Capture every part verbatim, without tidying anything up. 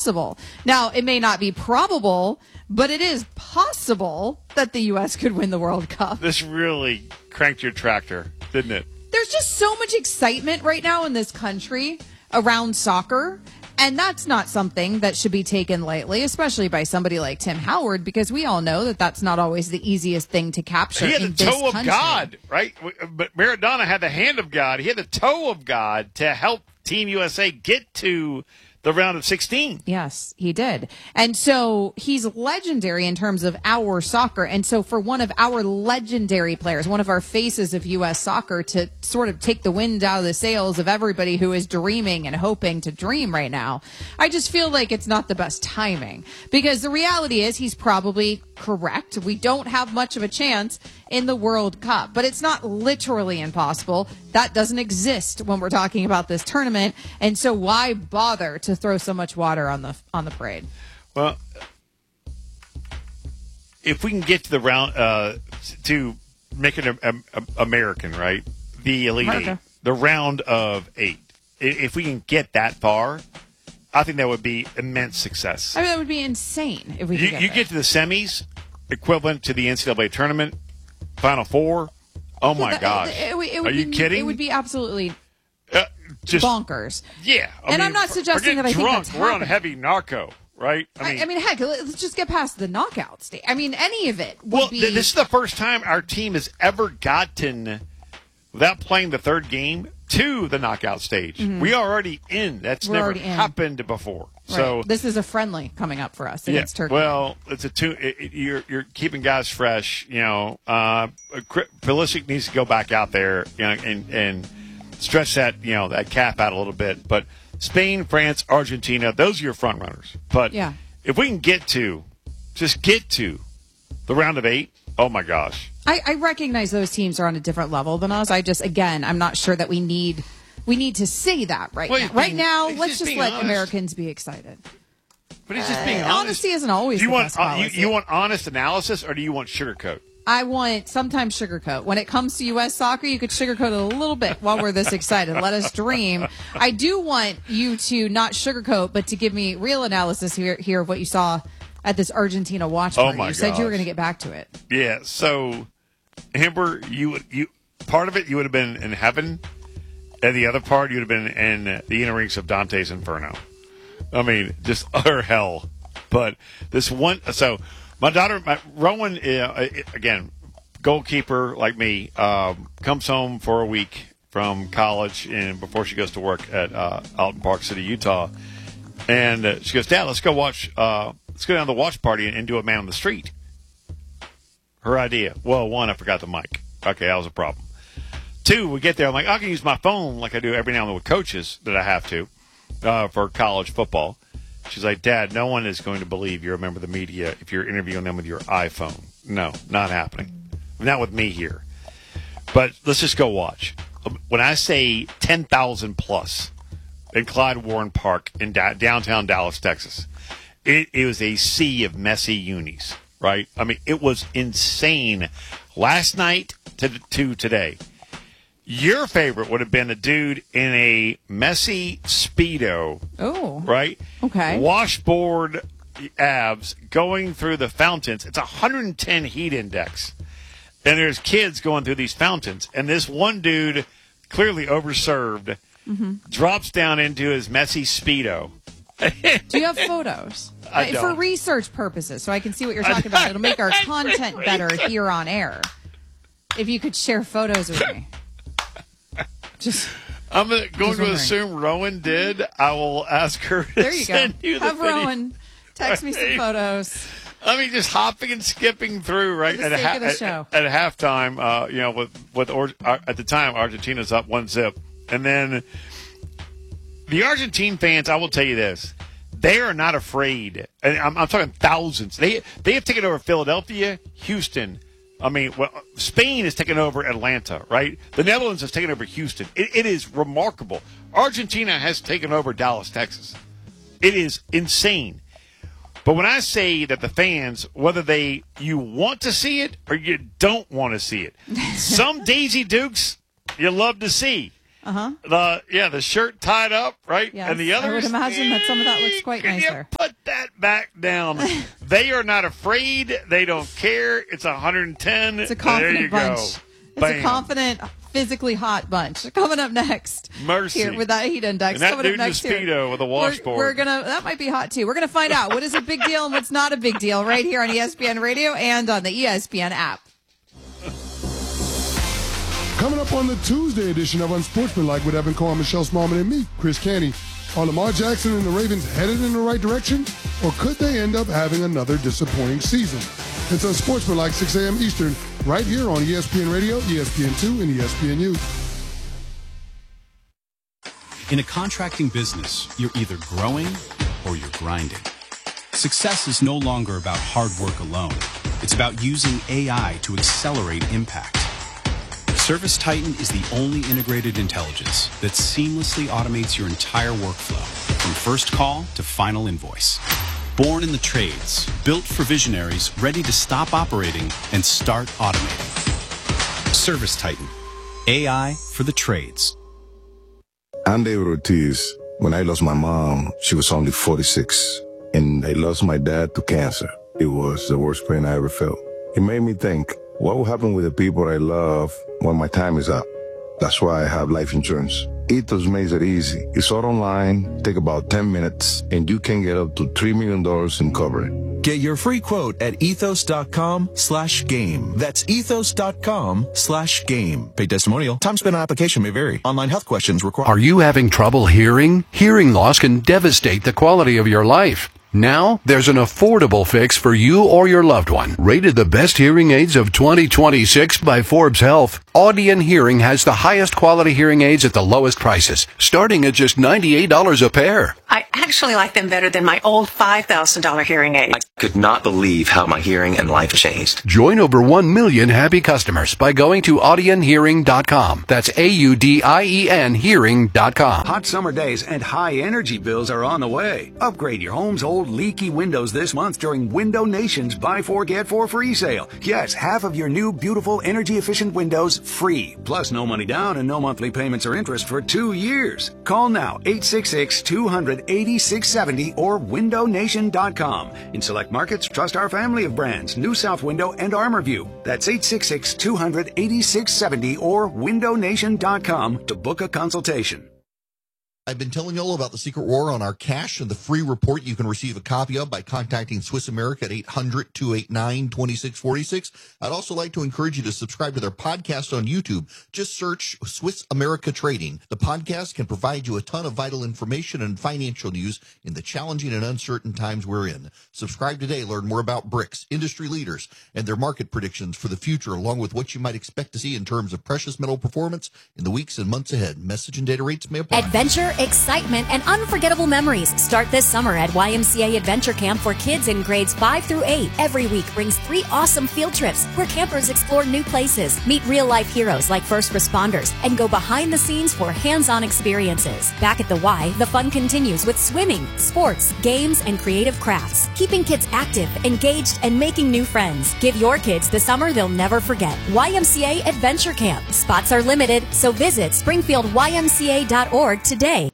possible. Now, it may not be probable, but it is possible that the U S could win the World Cup. This really cranked your tractor, didn't it? There's just so much excitement right now in this country around soccer. And that's not something that should be taken lightly, especially by somebody like Tim Howard, because we all know that that's not always the easiest thing to capture. He had in the this toe of country. God, right? But Maradona had the hand of God. He had the toe of God to help Team U S A get to the round of sixteen. Yes, he did. And so he's legendary in terms of our soccer. And so for one of our legendary players, one of our faces of U S soccer, to sort of take the wind out of the sails of everybody who is dreaming and hoping to dream right now, I just feel like it's not the best timing. Because the reality is he's probably correct. We don't have much of a chance in the World Cup. But it's not literally impossible. That doesn't exist when we're talking about this tournament. And so why bother to throw so much water on the on the parade? Well, if we can get to the round, uh, to make it a, a, a American, right? The Elite America. Eight, the round of eight. If we can get that far, I think that would be immense success. I mean, that would be insane if we could You, get you there. get to the semis, equivalent to the N C double A tournament, Final Four. Oh my That- gosh! it would- it would Are you be- kidding? It would be absolutely uh, just bonkers. Yeah, I And mean, I'm not for- suggesting forget that I think drunk. that's We're on happening. heavy narco, right? I mean, I, mean, heck, let's just get past the knockout stage. I mean, any of it would well, be. th- this is the first time our team has ever gotten, without playing the third game, to the knockout stage. Mm-hmm. We are already in. That's We're never already in. happened before. Right. So This is a friendly coming up for us yeah, against Turkey. well, it's a two. It, it- you're you're keeping guys fresh. You know, uh, Pulisic needs to go back out there, you know, and and stretch that you know that cap out a little bit. But Spain, France, Argentina, those are your front runners. But Yeah. if we can get to, just get to the round of eight, oh my gosh. I, I recognize those teams are on a different level than us. I just, again, I'm not sure that we need we need to say that right Well, now. he's Right being- now, he's let's just just being let honest. Americans be excited. But he's just being Uh, honest. honesty isn't always Do you the want best uh, policy. you, you want honest analysis, or do you want sugarcoat? I want sometimes sugarcoat. When it comes to U S soccer, you could sugarcoat it a little bit while we're this excited. Let us dream. I do want you to not sugarcoat, but to give me real analysis here, here of what you saw at this Argentina watch Oh, party. my You said you were gosh. going to get back to it. Yeah. So, Amber, you would you part of it you would have been in heaven, and the other part you would have been in the inner rings of Dante's Inferno. I mean, just utter hell. But this one, so my daughter, my, Rowan, uh, again, goalkeeper like me, um, comes home for a week from college and before she goes to work at uh, out in Park City, Utah, and uh, she goes, "Dad, let's go watch. Uh, let's go down to the watch party and, and do a man on the street." Her idea. Well, one, I forgot the mic. Okay, that was a problem. Two, we get there. I'm like, I can use my phone like I do every now and then with coaches that I have to uh, for college football. She's like, Dad, no one is going to believe you're a member of the media if you're interviewing them with your iPhone. No, not happening. Not with me here. But let's just go watch. When I say ten thousand plus in Clyde Warren Park in da- downtown Dallas, Texas, it, it was a sea of messy unis, right? I mean, it was insane. Last night to, to today, your favorite would have been a dude in a messy Speedo, Oh. right? Okay. Washboard abs going through the fountains. It's a one hundred ten heat index. And there's kids going through these fountains. And this one dude, clearly overserved, Mm-hmm. drops down into his messy Speedo. Do you have photos? I Uh, don't. For research purposes, so I can see what you're talking about. It'll make our content better here on air. If you could share photos with me. Just I'm going to wondering. assume Rowan did. I will ask her to there you go. send you the Have video. Rowan text me some Right. photos. I mean, just hopping and skipping through right For the at, a sake ha- of the at, show. at halftime. Uh, you know, with with or, uh, at the time Argentina's up one zip, and then the Argentine fans. I will tell you this: they are not afraid. And I'm, I'm talking thousands. They they have taken over Philadelphia, Houston. I mean, well, Spain has taken over Atlanta, right? The Netherlands has taken over Houston. It, it is remarkable. Argentina has taken over Dallas, Texas. It is insane. But when I say that the fans, whether they you want to see it or you don't want to see it, some Daisy Dukes you love to see. Uh-huh. The yeah, the shirt tied up, right? Yes, and the others. I would imagine that some of that looks quite can nicer. You put that back down. They are not afraid. They don't care. It's one hundred ten. It's a confident there you bunch. Go. It's Bam. a confident, physically hot bunch. Coming up next. Mercy. Here with that heat index. And that Coming up dude's next a here. Speedo with a washboard. We're, we're gonna that might be hot too. We're gonna find out what is a big deal and what's not a big deal right here on E S P N Radio and on the E S P N app. Coming up on the Tuesday edition of Unsportsmanlike with Evan Carr, Michelle Smallman, and me, Chris Canty. Are Lamar Jackson and the Ravens headed in the right direction, or could they end up having another disappointing season? It's Unsportsmanlike, six a.m. Eastern, right here on E S P N Radio, E S P N two, and E S P N U. In a contracting business, you're either growing or you're grinding. Success is no longer about hard work alone. It's about using A I to accelerate impact. ServiceTitan is the only integrated intelligence that seamlessly automates your entire workflow, from first call to final invoice. Born in the trades, built for visionaries ready to stop operating and start automating. ServiceTitan, A I for the trades. I'm David Ortiz. When I lost my mom, she was only forty-six, and I lost my dad to cancer. It was the worst pain I ever felt. It made me think, what will happen with the people I love when my time is up? That's why I have life insurance. Ethos makes it easy. It's all online, take about ten minutes, and you can get up to three million dollars in coverage. Get your free quote at ethos.com slash game. That's ethos.com slash game. Paid testimonial. Time spent on application may vary. Online health questions required. Are you having trouble hearing? Hearing loss can devastate the quality of your life. Now, there's an affordable fix for you or your loved one. Rated the best hearing aids of twenty twenty-six by Forbes Health, Audion Hearing has the highest quality hearing aids at the lowest prices, starting at just ninety-eight dollars a pair. I actually like them better than my old five thousand dollars hearing aid. I could not believe how my hearing and life changed. Join over one million happy customers by going to audion hearing dot com. That's A U D I E N hearing dot com. Hot summer days and high energy bills are on the way. Upgrade your home's old leaky windows this month during Window Nation's Buy Four Get Four free sale. Yes, half of your new beautiful energy efficient windows free. Plus no money down and no monthly payments or interest for two years. Call now eight six six, two hundred, eighty-six seventy or window nation dot com. In select markets, trust our family of brands, New South Window and ArmorView. That's eight six six, two hundred, eighty-six seventy or window nation dot com to book a consultation. I've been telling you all about the Secret War on our cash and the free report you can receive a copy of by contacting Swiss America at eight hundred, two eight nine, two six four six. I'd also like to encourage you to subscribe to their podcast on YouTube. Just search Swiss America Trading. The podcast can provide you a ton of vital information and financial news in the challenging and uncertain times we're in. Subscribe today. Learn more about BRICS, industry leaders, and their market predictions for the future, along with what you might expect to see in terms of precious metal performance in the weeks and months ahead. Message and data rates may apply. Adventure, excitement, and unforgettable memories start this summer at Y M C A Adventure Camp for kids in grades five through eight. Every week brings three awesome field trips where campers explore new places, meet real-life heroes like first responders, and go behind the scenes for hands-on experiences. Back at the Y, the fun continues with swimming, sports, games, and creative crafts, keeping kids active, engaged, and making new friends. Give your kids the summer they'll never forget. Y M C A Adventure Camp. Spots are limited, so visit springfield y m c a dot org today.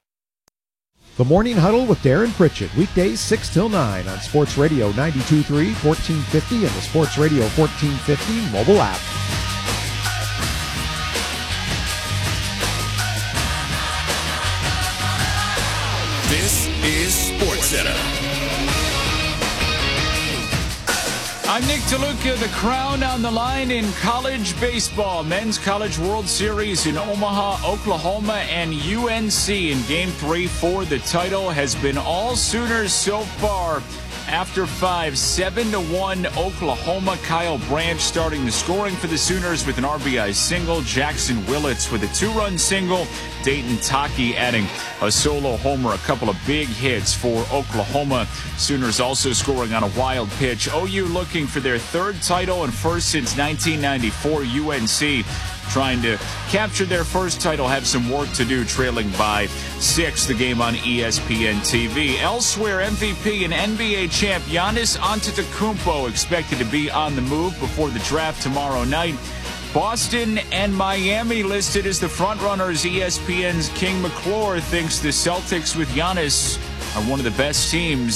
The Morning Huddle with Darren Pritchett, weekdays six till nine on Sports Radio ninety-two point three, fourteen fifty, and the Sports Radio fourteen fifty mobile app. This is Sports Center. I'm Nick DeLuca. The crown on the line in college baseball. Men's College World Series in Omaha, Oklahoma, and U N C in Game three for the title has been all Sooners so far. After five, seven to one Oklahoma. Kyle Branch starting the scoring for the Sooners with an R B I single. Jackson Willits with a two-run single. Dayton Taki adding a solo homer. A couple of big hits for Oklahoma. Sooners also scoring on a wild pitch. O U looking for their third title and first since nineteen ninety-four. U N C trying to capture their first title, have some work to do, trailing by six. The game on E S P N T V. Elsewhere, M V P and N B A champ Giannis Antetokounmpo expected to be on the move before the draft tomorrow night. Boston and Miami listed as the frontrunners. E S P N's King McClure thinks the Celtics with Giannis are one of the best teams